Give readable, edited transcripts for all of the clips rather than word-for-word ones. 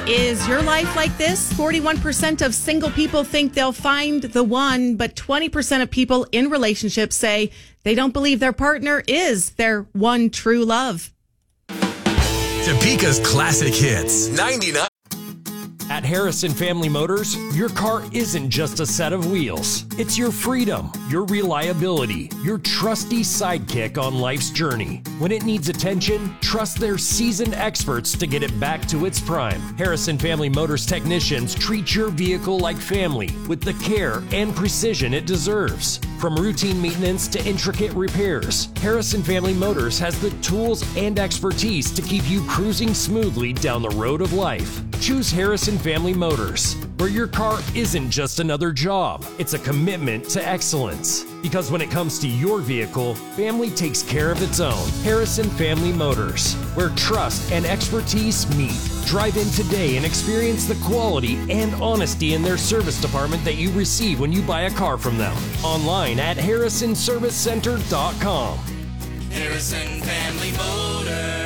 Is your life like this? 41% of single people think they'll find the one, but 20% of people in relationships say they don't believe their partner is their one true love. Topeka's Classic Hits 99. At Harrison Family Motors, your car isn't just a set of wheels. It's your freedom, your reliability, your trusty sidekick on life's journey. When it needs attention, trust their seasoned experts to get it back to its prime. Harrison Family Motors technicians treat your vehicle like family with the care and precision it deserves. From routine maintenance to intricate repairs, Harrison Family Motors has the tools and expertise to keep you cruising smoothly down the road of life. Choose Harrison Family Motors, where your car isn't just another job, it's a commitment to excellence. Because when it comes to your vehicle, family takes care of its own. Harrison Family Motors, where trust and expertise meet. Drive in today and experience the quality and honesty in their service department that you receive when you buy a car from them. Online at harrisonservicecenter.com. Harrison Family Motors.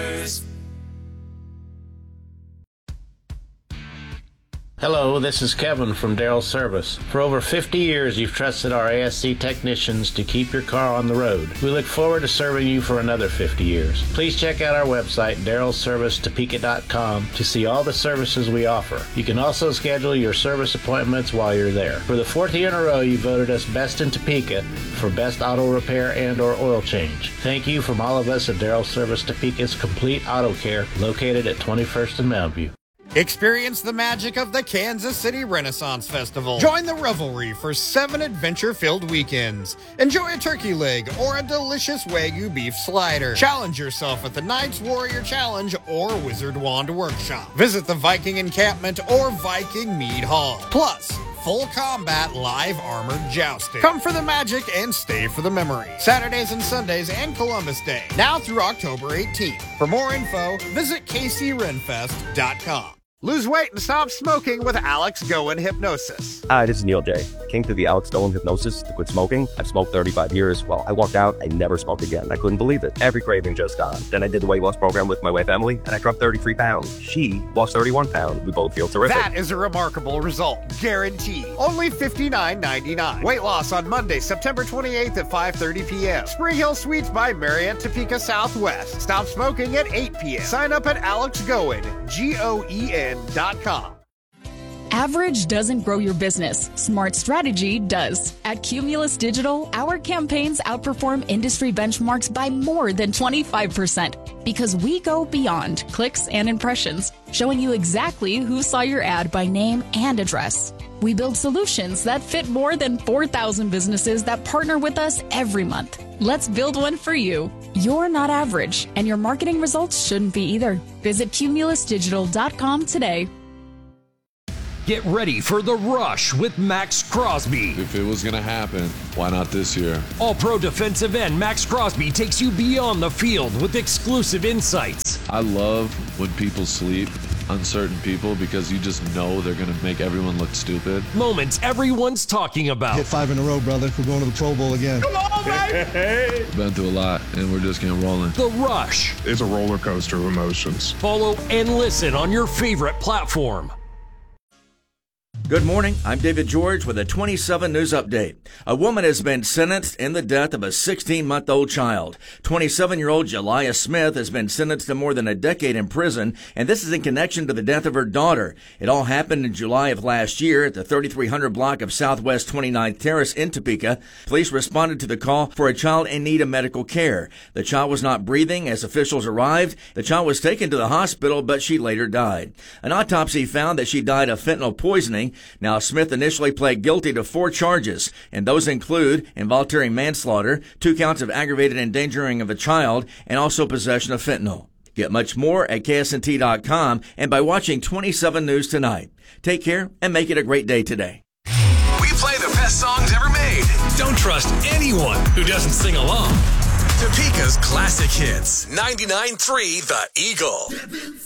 Hello, this is Kevin from Darrell Service. For over 50 years, you've trusted our ASC technicians to keep your car on the road. We look forward to serving you for another 50 years. Please check out our website, darrellservicetopeka.com, to see all the services we offer. You can also schedule your service appointments while you're there. For the 4th year in a row, you voted us Best in Topeka for Best Auto Repair and or Oil Change. Thank you from all of us at Darrell Service Topeka's Complete Auto Care, located at 21st and Mountain View. Experience the magic of the Kansas City Renaissance Festival. Join the revelry for 7 adventure-filled weekends. Enjoy a turkey leg or a delicious Wagyu beef slider. Challenge yourself at the Knights Warrior Challenge or Wizard Wand Workshop. Visit the Viking Encampment or Viking Mead Hall. Plus, full combat live armored jousting. Come for the magic and stay for the memory. Saturdays and Sundays and Columbus Day. Now through October 18th. For more info, visit kcrenfest.com. Lose weight and stop smoking with Alex Goen Hypnosis. Hi, this is Neil J. Came through the Alex Goen Hypnosis to quit smoking. I've smoked 35 years. Well, I walked out, I never smoked again. I couldn't believe it. Every craving just gone. Then I did the weight loss program with my wife, Emily, and I dropped 33 pounds. She lost 31 pounds. We both feel terrific. That is a remarkable result. Guaranteed. Only $59.99. Weight loss on Monday, September 28th at 5:30 p.m. Spring Hill Suites by Marriott Topeka Southwest. Stop smoking at 8 p.m. Sign up at AlexGoen, GOEN.com. Average doesn't grow your business. Smart strategy does. At Cumulus Digital, our campaigns outperform industry benchmarks by more than 25% because we go beyond clicks and impressions, showing you exactly who saw your ad by name and address. We build solutions that fit more than 4,000 businesses that partner with us every month. Let's build one for you. You're not average, and your marketing results shouldn't be either. Visit cumulusdigital.com today. Get ready for The Rush with Max Crosby. If it was going to happen, why not this year? All-pro defensive end Max Crosby takes you beyond the field with exclusive insights. I love when people sleep on certain people because you just know they're going to make everyone look stupid. Moments everyone's talking about. Hit 5 in a row, brother. We're going to the Pro Bowl again. Come on, baby! Been through a lot, and we're just getting rolling. The Rush. It's a roller coaster of emotions. Follow and listen on your favorite platform. Good morning. I'm David George with a 27 News Update. A woman has been sentenced in the death of a 16-month-old child. 27-year-old Jelia Smith has been sentenced to more than a decade in prison, and this is in connection to the death of her daughter. It all happened in July of last year at the 3300 block of Southwest 29th Terrace in Topeka. Police responded to the call for a child in need of medical care. The child was not breathing as officials arrived. The child was taken to the hospital, but she later died. An autopsy found that she died of fentanyl poisoning. Now, Smith initially pled guilty to 4 charges, and those include involuntary manslaughter, 2 counts of aggravated endangering of a child, and also possession of fentanyl. Get much more at ksnt.com and by watching 27 News tonight. Take care and make it a great day today. We play the best songs ever made. Don't trust anyone who doesn't sing along. Topeka's Classic Hits, 99.3 The Eagle.